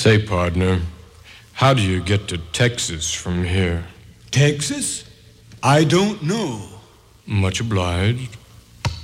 Say, partner, how do you get to Texas from here? Texas? I don't know. Much obliged.